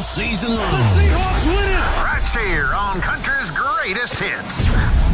season long. The Seahawks win it! Right here on Country's Greatest Hits.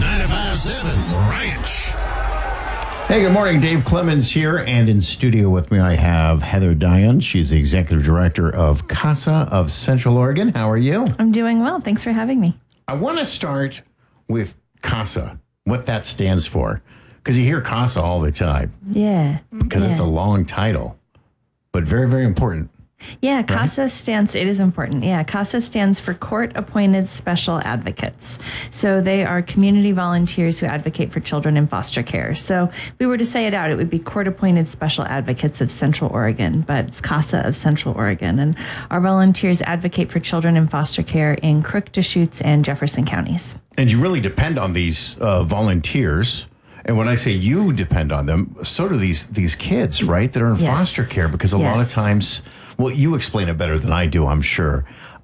95.7 Ranch. Hey, good morning. Dave Clemens here, and in studio with me I have Heather Dion. She's the executive director of CASA of Central Oregon. How are you? I'm doing well. Thanks for having me. I want to start with CASA, what that stands for, because you hear CASA all the time. Yeah. Because it's a long title, but very, very important. Yeah, CASA stands, it is important. Yeah, CASA stands for Court Appointed Special Advocates. So they are community volunteers who advocate for children in foster care. So if we were to say it out, it would be Court Appointed Special Advocates of Central Oregon, but it's CASA of Central Oregon. And our volunteers advocate for children in foster care in Crook, Deschutes, and Jefferson counties. And you really depend on these volunteers. And when I say you depend on them, so do these kids, right, that are in foster care, because a lot of times, well, you explain it better than I do, I'm sure.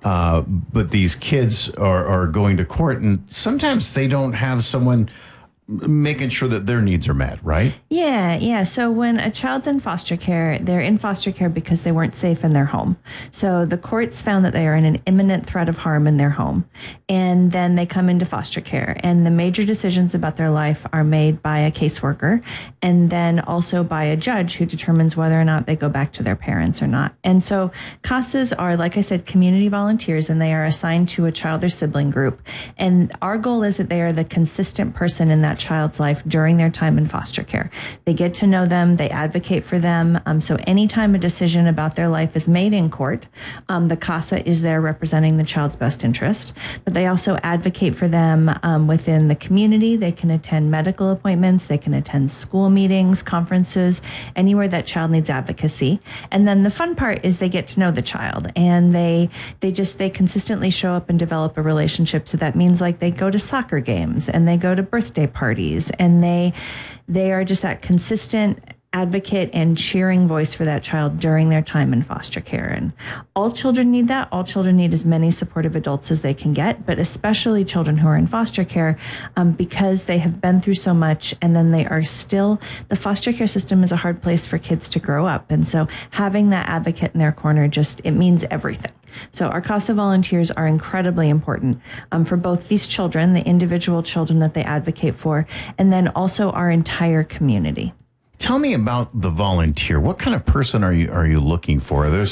But these kids are going to court, and sometimes they don't have someone making sure that their needs are met, right? Yeah. So when a child's in foster care, they're in foster care because they weren't safe in their home. So the courts found that they are in an imminent threat of harm in their home. And then they come into foster care. And the major decisions about their life are made by a caseworker and then also by a judge who determines whether or not they go back to their parents or not. And so CASAs are, like I said, community volunteers, and they are assigned to a child or sibling group. And our goal is that they are the consistent person in that child's life during their time in foster care. They get to know them, they advocate for them. So anytime a decision about their life is made in court, the CASA is there representing the child's best interest. But they also advocate for them within the community. They can attend medical appointments, they can attend school meetings, conferences, anywhere that child needs advocacy. And then the fun part is they get to know the child, and they consistently show up and develop a relationship. So that means like they go to soccer games and they go to birthday parties, and they are just that consistent advocate and cheering voice for that child during their time in foster care. And all children need that. All children need as many supportive adults as they can get, but especially children who are in foster care, because they have been through so much, and then they are still, the foster care system is a hard place for kids to grow up. And so having that advocate in their corner, it means everything. So our CASA volunteers are incredibly important for both these children, the individual children that they advocate for, and then also our entire community. Tell me about the volunteer. What kind of person are you looking for? Are there